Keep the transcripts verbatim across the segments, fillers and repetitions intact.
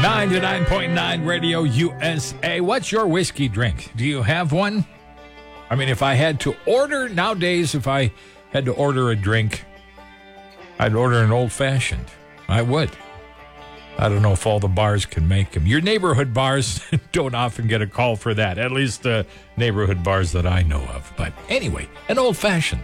ninety-nine point nine Radio U S A. What's your whiskey drink? Do you have one? I mean, if I had to order nowadays, if I had to order a drink, I'd order an old-fashioned. I would. I don't know if all the bars can make them. Your neighborhood bars don't often get a call for that, at least the neighborhood bars that I know of. But anyway, an old-fashioned.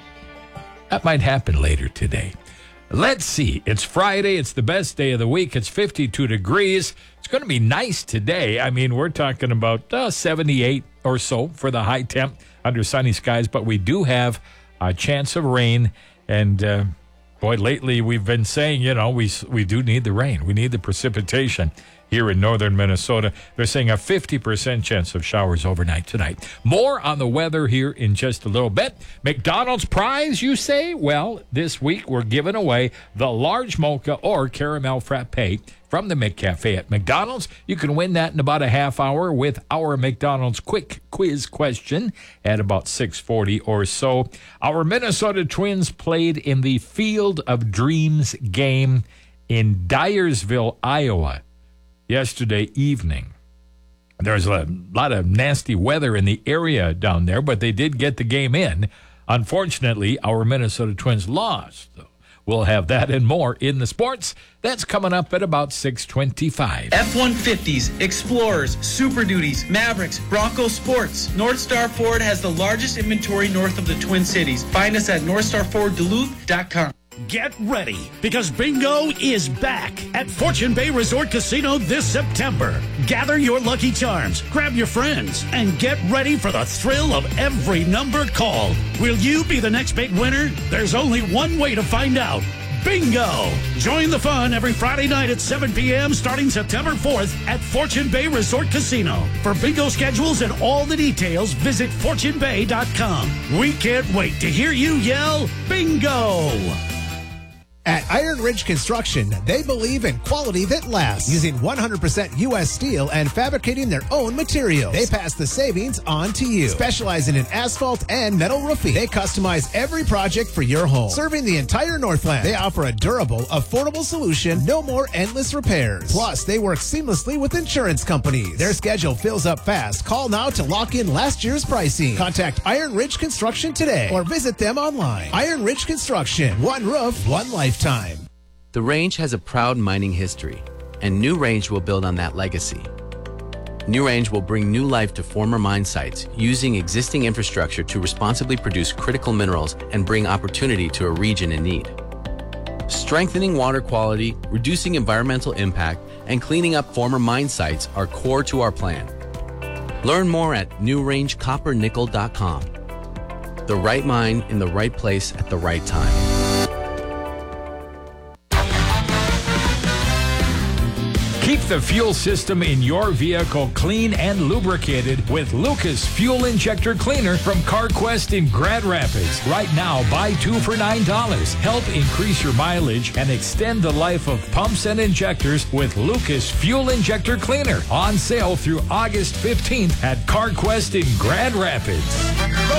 That might happen later today. Let's see. It's Friday. It's the best day of the week. It's fifty-two degrees. It's going to be nice today. I mean, we're talking about uh, seventy-eight or so for the high temp under sunny skies, but we do have a chance of rain. And, uh, boy, lately we've been saying, you know, we, we do need the rain. We need the precipitation here in northern Minnesota. They're saying a fifty percent chance of showers overnight tonight. More on the weather here in just a little bit. McDonald's prize, you say? Well, this week we're giving away the large mocha or caramel frappe from the McCafe at McDonald's. You can win that in about a half hour with our McDonald's quick quiz question at about six forty or so. Our Minnesota Twins played in the Field of Dreams game in Dyersville, Iowa, yesterday evening. There's a lot of nasty weather in the area down there, but they did get the game in. Unfortunately, our Minnesota Twins lost. We'll have that and more in the sports. That's coming up at about six twenty-five. F one fifties, Explorers, Super Duties, Mavericks, Bronco Sports. North Star Ford has the largest inventory north of the Twin Cities. Find us at north star ford duluth dot com. Get ready, because bingo is back at Fortune Bay Resort Casino this September. Gather your lucky charms, grab your friends, and get ready for the thrill of every number called. Will you be the next big winner? There's only one way to find out. Bingo! Join the fun every Friday night at seven p.m. starting September fourth at Fortune Bay Resort Casino. For bingo schedules and all the details, visit fortune bay dot com. We can't wait to hear you yell, bingo! At Iron Ridge Construction, they believe in quality that lasts, using one hundred percent U S steel and fabricating their own materials. They pass the savings on to you. Specializing in asphalt and metal roofing, they customize every project for your home. Serving the entire Northland, they offer a durable, affordable solution, no more endless repairs. Plus, they work seamlessly with insurance companies. Their schedule fills up fast. Call now to lock in last year's pricing. Contact Iron Ridge Construction today or visit them online. Iron Ridge Construction, one roof, one life. Time. The Range has a proud mining history, and New Range will build on that legacy. New Range will bring new life to former mine sites, using existing infrastructure to responsibly produce critical minerals and bring opportunity to a region in need. Strengthening water quality, reducing environmental impact, and cleaning up former mine sites are core to our plan. Learn more at new range copper nickel dot com. The right mine in the right place at the right time. Keep the fuel system in your vehicle clean and lubricated with Lucas Fuel Injector Cleaner from CarQuest in Grand Rapids. Right now, buy two for nine dollars. Help increase your mileage and extend the life of pumps and injectors with Lucas Fuel Injector Cleaner. On sale through August fifteenth at CarQuest in Grand Rapids.